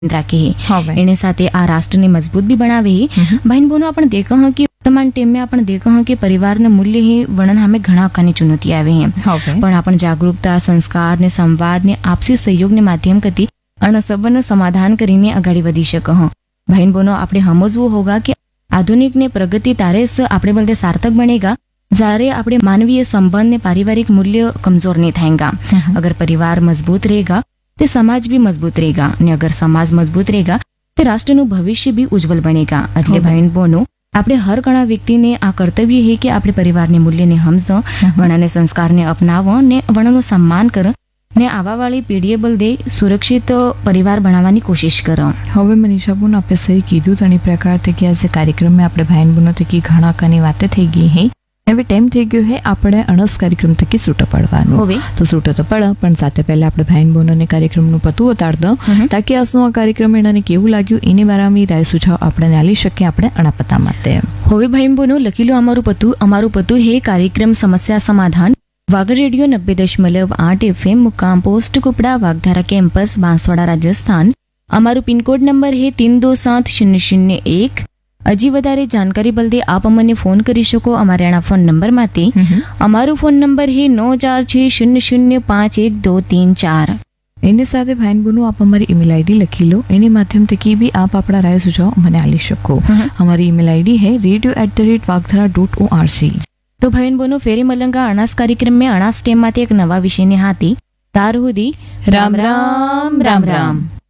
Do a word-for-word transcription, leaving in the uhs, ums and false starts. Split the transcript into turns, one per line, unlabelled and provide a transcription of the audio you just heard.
રાખે
हाँ भाई।
એને સાથે આ રાષ્ટ્રને મજબૂત બી બનાવે બહેન બોનો આપણે દેખો હા કે વર્તમાન ટાઈમ में આપણે દેખો હા કે પરિવારના મૂલ્ય હે વર્ણન સામે ઘણા કાની ચુનौती આવે હે
हाँ भाई।
પણ આપણે જાગૃતતા સંસ્કાર ને સંવાદ ને આપસી સહયોગને માધ્યમ કરતી અને સંબંધનું સમાધાન કરીને આગળ વધી શકો હા બહેન બોનો આપણે સમજવું હોગા કે આધુનિક ને પ્રગતિ તારે સ આપણે બોલતે સાर्थक बनेगा જ્યારે આપણે માનવીય સંબંધ ને પારિવારિક મૂલ્ય કમજોર નહીં થાएगा अगर परिवार मजबूत रहेगा તે સમાજ भी मजबूत रहेगा ने अगर समाज मजबूत रहेगा તે રાષ્ટ્રનું ભવિષ્ય भी ઉજ્જવલ બનેगा એટલે બહેન બોનો આપણે હર કણા વ્યક્તિને આ કર્તવ્ય છે કે આપણે પરિવારને મૂલ્યને સમજો વર્ણને સંસ્કારને અપનાવો ને વર્ણનું સન્માન કરો ને આવાવાળી પેઢીએ બલદે સુરક્ષિત પરિવાર બનાવવાની કોશિશ કરો
હવે મનીષા બોન આપણે સહી કીધું તણી પ્રકાર થકી આજે કાર્યક્રમ में આપણે ભાઈન બોનો થકી ઘણા કની વાતે થઈ ગઈ હે હવે ટાઈમ થઈ ગયો હે આપણે અણસ કાર્યક્રમ થકી છૂટો પડવાનું
હવે
તો છૂટો તો પડે પણ સાથે પહેલા આપણે ભાઈન બોનોને કાર્યક્રમનું પતું ઉતાર દો તાકી આજનો આ કાર્યક્રમ એનાને કેવું લાગ્યું એની બારામાં રાય સુઝાવ આપણે આલી શકીએ આપણે અણાપતા માટે
હવે ભાઈ બોનો લખી લો અમારું પતું અમારું પતું હે કાર્યક્રમ સમસ્યા સમાધાન વાગડ રેડિયો નब्बे दशमलव आठ एफएम मुकाम पोस्ट कुपड़ा वागधारा कैंपस बांसवाड़ा राजस्थान અમારું પિનકોડ નંબર હે तीन दो सात शून्य शून्य एक હજી વધારે જાણકારી બલદે આપ અમને ફોન કરી શકો અમારે આના ફોન નંબર માંથી અમારો ફોન નંબર હે नौ चार छह शून्य शून्य पाँच एक दो तीन चार
એની સાથે ભાઈન બોનું આપ અમારી ઈમેલ આઈડી લખી લો એની માધ્યમ થકી બી આપ આપણા રાય સુઝાવ મને આલી શકો हमारी ईमेल आईडी है radio at the rate वागधरा dot O R C
તો ભાઈન બોનો ફેરી મલંગા અનાસ કાર્યક્રમ में અનાસ ટેમ માંથી એક નવા વિષયની હાથી તાર હુદી રામ રામ રામ રામ